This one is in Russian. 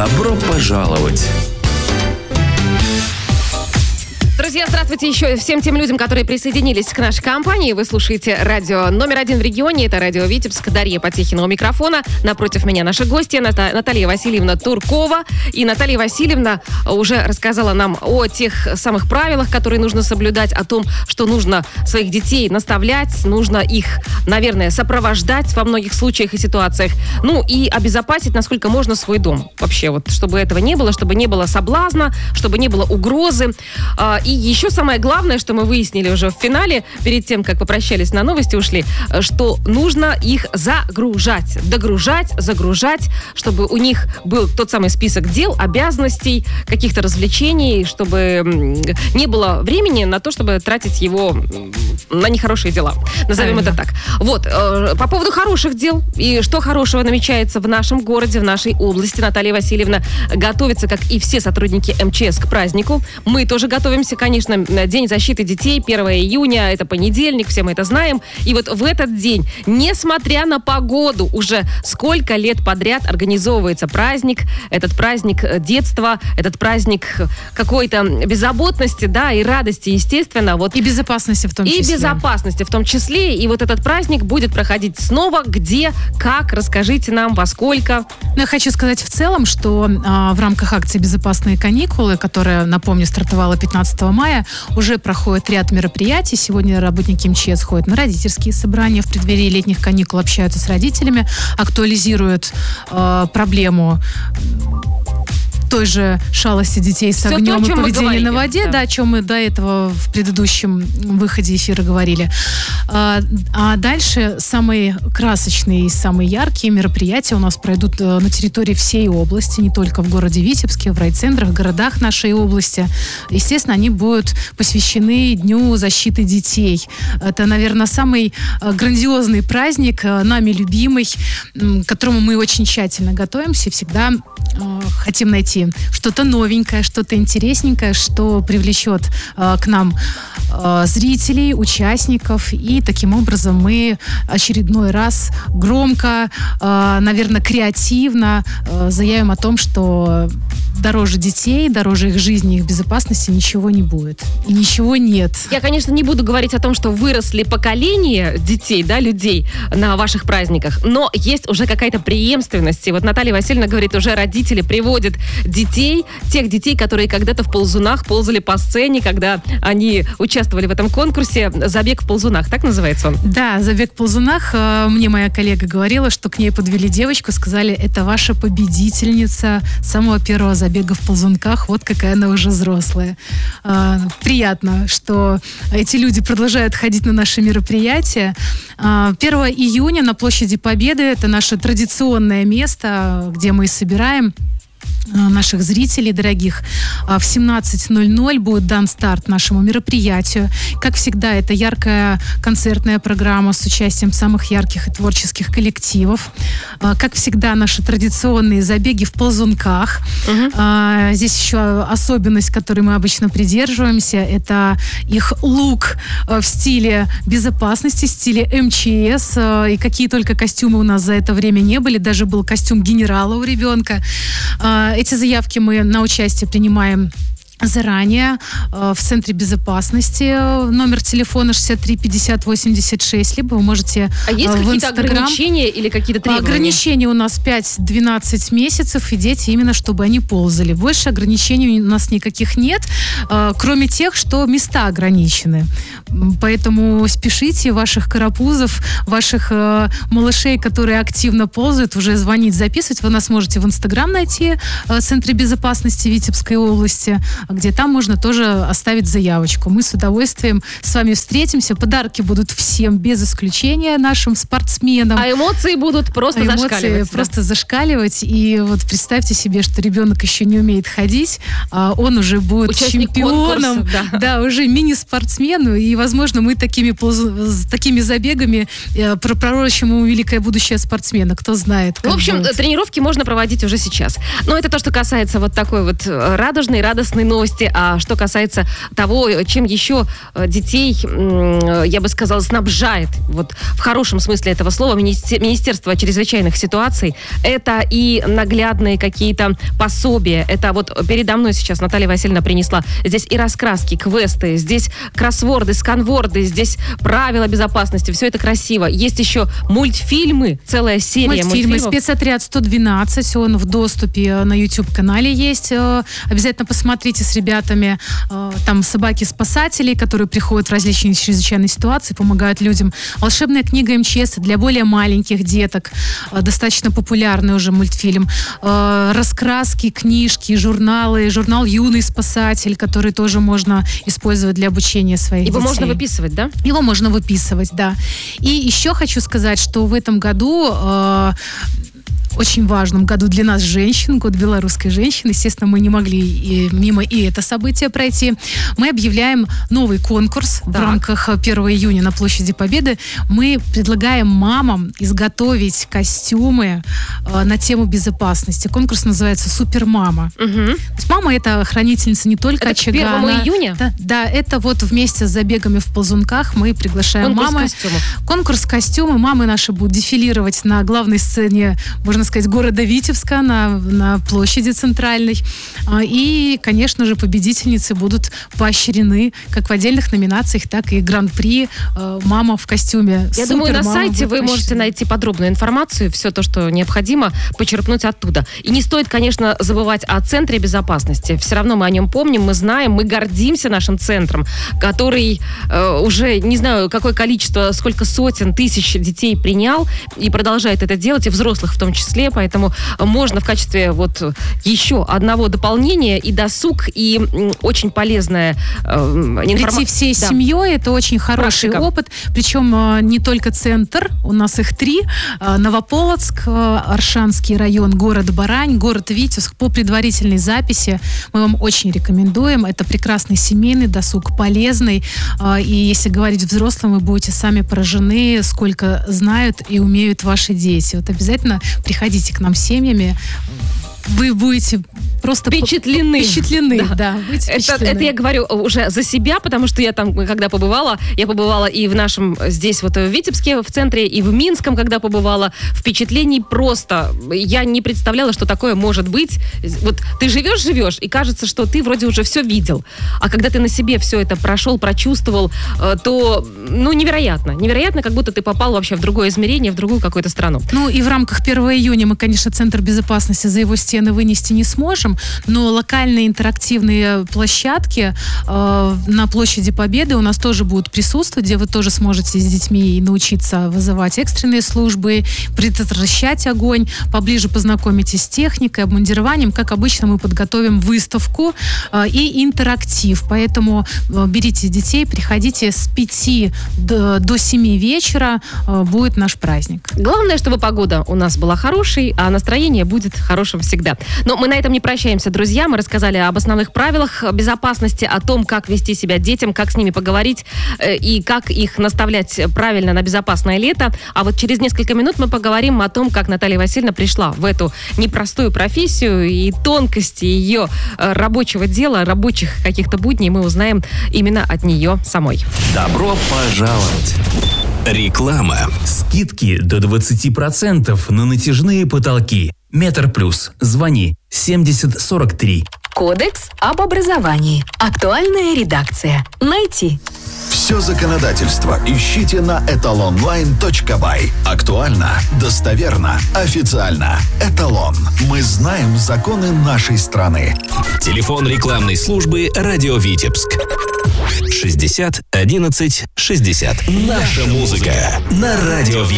Добро пожаловать! Друзья, здравствуйте еще всем тем людям, которые присоединились к нашей компании. Вы слушаете радио номер 1 в регионе. Это радио Витебск. Дарья Потехина у микрофона. Напротив меня наши гости Наталья Васильевна Туркова. И Наталья Васильевна уже рассказала нам о тех самых правилах, которые нужно соблюдать, о том, что нужно своих детей наставлять, нужно их, наверное, сопровождать во многих случаях и ситуациях. Ну и обезопасить, насколько можно, свой дом. Вообще, вот, чтобы этого не было, чтобы не было соблазна, чтобы не было угрозы. И еще самое главное, что мы выяснили уже в финале, перед тем, как попрощались на новости, ушли, что нужно их загружать, загружать, чтобы у них был тот самый список дел, обязанностей, каких-то развлечений, чтобы не было времени на то, чтобы тратить его на нехорошие дела. Назовем это так. Вот, по поводу хороших дел и что хорошего намечается в нашем городе, в нашей области. Наталья Васильевна готовится, как и все сотрудники МЧС, к празднику. Мы тоже готовимся, конечно, День защиты детей, 1 июня, это понедельник, все мы это знаем. И вот в этот день, несмотря на погоду, уже сколько лет подряд организовывается праздник, этот праздник детства, этот праздник какой-то беззаботности, да, и радости, естественно. Вот. И безопасности в том числе. И безопасности в том числе. И вот этот праздник будет проходить снова. Где, как? Расскажите нам, во сколько. Ну, я хочу сказать в целом, что в рамках акции «Безопасные каникулы», которая, напомню, стартовала 15 мая, уже проходит ряд мероприятий. Сегодня работники МЧС ходят на родительские собрания в преддверии летних каникул, общаются с родителями, актуализируют проблему той же шалости детей с огнем и поведения на воде, да, о чем мы до этого в предыдущем выходе эфира говорили. А дальше самые красочные и самые яркие мероприятия у нас пройдут на территории всей области, не только в городе Витебске, в райцентрах, в городах нашей области. Естественно, они будут посвящены Дню защиты детей. Это, наверное, самый грандиозный праздник, нами любимый, к которому мы очень тщательно готовимся и всегда хотим найти что-то новенькое, что-то интересненькое, что привлечет к нам зрителей, участников. И таким образом мы очередной раз громко, наверное, креативно заявим о том, что дороже детей, дороже их жизни, их безопасности ничего не будет. И ничего нет. Я, конечно, не буду говорить о том, что выросли поколения детей, да, людей на ваших праздниках, но есть уже какая-то преемственность. И вот Наталья Васильевна говорит, уже родители приводят детей, тех детей, которые когда-то в ползунах ползали по сцене, когда они участвовали в этом конкурсе «Забег в ползунах». Так называется он? Да, «Забег в ползунах». Мне моя коллега говорила, что к ней подвели девочку, сказали, это ваша победительница самого первого забега в ползунках. Вот какая она уже взрослая. Приятно, что эти люди продолжают ходить на наши мероприятия. 1 июня на площади Победы, это наше традиционное место, где мы собираем наших зрителей дорогих. В 17:00 будет дан старт нашему мероприятию. Как всегда, это яркая концертная программа с участием самых ярких и творческих коллективов. Как всегда, наши традиционные забеги в ползунках. Здесь еще особенность, которой мы обычно придерживаемся, это их лук в стиле безопасности, в стиле МЧС. И какие только костюмы у нас за это время не были. Даже был костюм генерала у ребенка. Эти заявки мы на участие принимаем заранее в Центре безопасности. Номер телефона 63 50 86, либо вы можете в Инстаграм. А есть какие-то ограничения или какие-то требования? Ограничения у нас 5-12 месяцев, и дети именно, чтобы они ползали. Больше ограничений у нас никаких нет, кроме тех, что места ограничены. Поэтому спешите, ваших карапузов, ваших малышей, которые активно ползают, уже звонить, записывать. Вы нас можете в Инстаграм найти, в Центре безопасности Витебской области, где там можно тоже оставить заявочку. Мы с удовольствием с вами встретимся. Подарки будут всем, без исключения, нашим спортсменам. А эмоции будут просто зашкаливать. Просто зашкаливать. И вот представьте себе, что ребенок еще не умеет ходить, а он уже будет участник чемпионом. Конкурса, да, уже мини-спортсмен. И, возможно, мы такими забегами пророчим ему великое будущее спортсмена. Кто знает. В общем, тренировки можно проводить уже сейчас. Но это то, что касается вот такой вот радужной, радостной новости. А что касается того, чем еще детей, я бы сказала, снабжает, вот в хорошем смысле этого слова, Министерство чрезвычайных ситуаций, это и наглядные какие-то пособия. Это вот передо мной сейчас Наталья Васильевна принесла. Здесь и раскраски, квесты, здесь кроссворды, сканворды, здесь правила безопасности. Все это красиво. Есть еще мультфильмы, целая серия мультфильмов. «Спецотряд 112», он в доступе на YouTube-канале есть. Обязательно посмотрите с ребятами. Там собаки-спасатели, которые приходят в различные чрезвычайные ситуации, помогают людям. «Волшебная книга МЧС» для более маленьких деток. Достаточно популярный уже мультфильм. Раскраски, книжки, журналы. Журнал «Юный спасатель», который тоже можно использовать для обучения своих детей. Его можно выписывать, да? Его можно выписывать, да. И еще хочу сказать, что в этом году... очень важном году для нас, женщин, год белорусской женщины. Естественно, мы не могли мимо и это событие пройти. Мы объявляем новый конкурс в рамках 1 июня на Площади Победы. Мы предлагаем мамам изготовить костюмы на тему безопасности. Конкурс называется «Супермама». Угу. То есть мама — это хранительница не только это очага. Это 1 июня? Да, это вот вместе с забегами в ползунках мы приглашаем мамы. Конкурс костюмов. Мамы наши будут дефилировать на главной сцене, можно сказать, города Витебска, на площади центральной. И, конечно же, победительницы будут поощрены как в отдельных номинациях, так и гран-при «Мама в костюме». Я думаю, на сайте вы можете найти подробную информацию, все то, что необходимо, почерпнуть оттуда. И не стоит, конечно, забывать о Центре безопасности. Все равно мы о нем помним, мы знаем, мы гордимся нашим центром, который уже, не знаю, какое количество, сколько сотен тысяч детей принял и продолжает это делать, и взрослых в том числе. Поэтому можно в качестве вот еще одного дополнения и досуг, и очень полезная информация. Прийти всей семьей, это очень хороший опыт. Причем не только центр, у нас их 3. Новополоцк, Оршанский район, город Барань, город Витебск. По предварительной записи мы вам очень рекомендуем. Это прекрасный семейный досуг, полезный. И если говорить взрослым, вы будете сами поражены, сколько знают и умеют ваши дети. Вот обязательно приходите к нам с семьями. Вы будете просто впечатлены. Да. Это я говорю уже за себя, потому что я там, когда побывала, я побывала и в нашем, здесь вот в Витебске, в центре, и в Минском, когда побывала. Впечатлений просто. Я не представляла, что такое может быть. Вот ты живешь, и кажется, что ты вроде уже все видел. А когда ты на себе все это прошел, прочувствовал, то, невероятно. Невероятно, как будто ты попал вообще в другое измерение, в другую какую-то страну. И в рамках 1 июня мы, конечно, Центр безопасности за его стены вынести не сможем, но локальные интерактивные площадки на Площади Победы у нас тоже будут присутствовать, где вы тоже сможете с детьми научиться вызывать экстренные службы, предотвращать огонь, поближе познакомитесь с техникой, обмундированием. Как обычно, мы подготовим выставку и интерактив. Поэтому берите детей, приходите с 5 до 7 вечера, будет наш праздник. Главное, чтобы погода у нас была хорошей, а настроение будет хорошим всегда. Но мы на этом не прощаемся, друзья. Мы рассказали об основных правилах безопасности, о том, как вести себя детям, как с ними поговорить и как их наставлять правильно на безопасное лето. А вот через несколько минут мы поговорим о том, как Наталья Васильевна пришла в эту непростую профессию и тонкости ее рабочего дела, рабочих каких-то будней мы узнаем именно от нее самой. Добро пожаловать! Реклама. Скидки до 20% на натяжные потолки. Метр Плюс. Звони 7043. Кодекс об образовании. Актуальная редакция. Найти. Все законодательство ищите на etalonline.by. Актуально, достоверно, официально. Эталон. Мы знаем законы нашей страны. Телефон рекламной службы «Радио Витебск». 60 11 60. Наша музыка на Радио Витебск.